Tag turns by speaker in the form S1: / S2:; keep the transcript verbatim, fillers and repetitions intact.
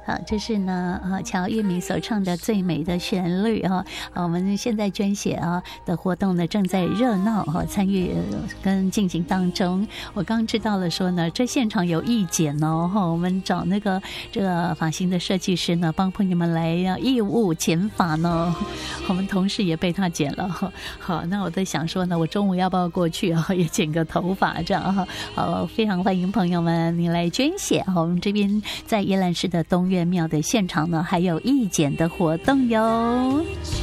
S1: 好，这是呢呃乔玉敏所唱的《最美的旋律》啊。我们现在捐血啊的活动呢正在热闹哈参与跟进行当中。我刚知道了说呢，这现场有义剪哦哈，我们找那个这个发型的设计师呢，帮朋友们来义务剪发呢。我们同事也被他剪了。好，那我在想说呢，我中午要不要过去啊，也剪个头发这样哈。好，非常欢迎朋友们你来捐血。我们这边在宜兰市的东岳庙的现场呢，还有义剪的活动哟。